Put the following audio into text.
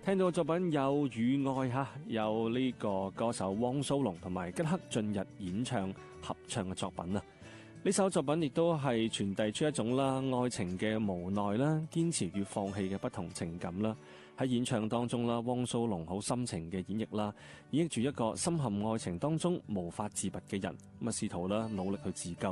聽到嘅作品有《與愛》嚇，有呢個歌手汪蘇泷同埋吉克雋逸演唱合唱嘅作品啊！呢首作品亦都係傳遞出一種啦愛情嘅無奈啦、堅持與放棄嘅不同情感啦。喺演唱當中啦，汪蘇泷好深情嘅演繹啦，演繹住一個深陷愛情當中無法自拔嘅人，咁啊試圖啦努力去自救。